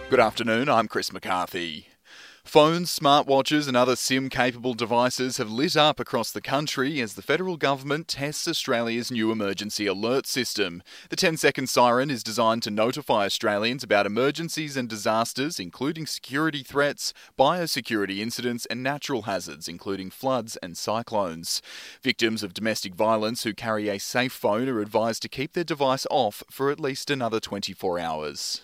Good afternoon, I'm Chris McCarthy. Phones, smartwatches and other SIM-capable devices have lit up across the country as the federal government tests Australia's new emergency alert system. The 10-second siren is designed to notify Australians about emergencies and disasters, including security threats, biosecurity incidents and natural hazards, including floods and cyclones. Victims of domestic violence who carry a safe phone are advised to keep their device off for at least another 24 hours.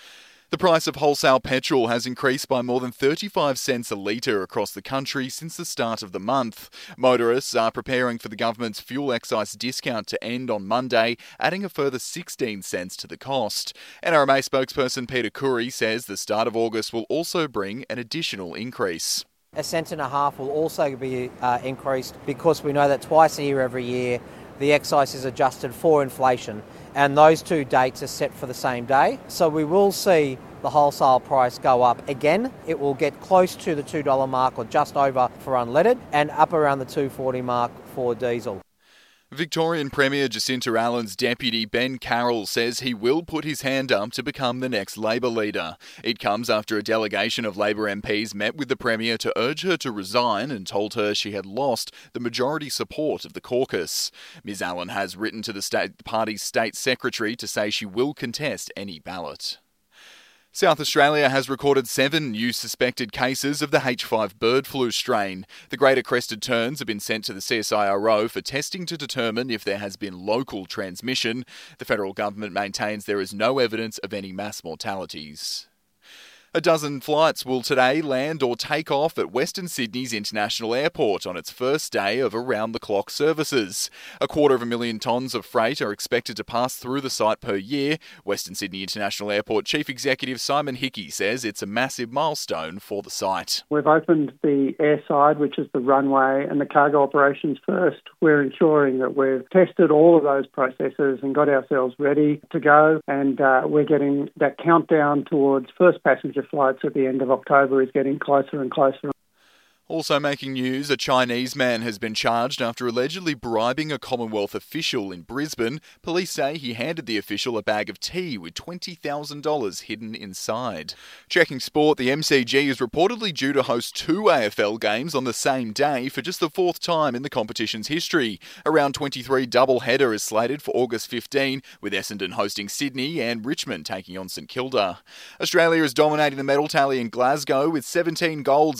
The price of wholesale petrol has increased by more than 35 cents a litre across the country since the start of the month. Motorists are preparing for the government's fuel excise discount to end on Monday, adding a further 16 cents to the cost. NRMA spokesperson Peter Curry says the start of August will also bring an additional increase. $1.50 cents will also be increased because we know that twice a year every year the excise is adjusted for inflation, and those two dates are set for the same day. So we will see the wholesale price go up again. It will get close to the $2 mark or just over for unleaded and up around the $2.40 mark for diesel. Victorian Premier Jacinta Allen's deputy Ben Carroll says he will put his hand up to become the next Labor leader. It comes after a delegation of Labor MPs met with the Premier to urge her to resign and told her she had lost the majority support of the caucus. Ms Allen has written to the party's state secretary to say she will contest any ballot. South Australia has recorded 7 new suspected cases of the H5 bird flu strain. The greater crested terns have been sent to the CSIRO for testing to determine if there has been local transmission. The federal government maintains there is no evidence of any mass mortalities. A dozen flights will today land or take off at Western Sydney's International Airport on its first day of around-the-clock services. 250,000 tonnes of freight are expected to pass through the site per year. Western Sydney International Airport Chief Executive Simon Hickey says it's a massive milestone for the site. We've opened the airside, which is the runway, and the cargo operations first. We're ensuring that we've tested all of those processes and got ourselves ready to go, and we're getting that countdown towards first passenger flights at the end of October is getting closer and closer. Also making news, a Chinese man has been charged after allegedly bribing a Commonwealth official in Brisbane. Police say he handed the official a bag of tea with $20,000 hidden inside. Checking sport, the MCG is reportedly due to host 2 AFL games on the same day for just the 4th time in the competition's history. A round 23 doubleheader is slated for August 15, with Essendon hosting Sydney and Richmond taking on St Kilda. Australia is dominating the medal tally in Glasgow with 17 golds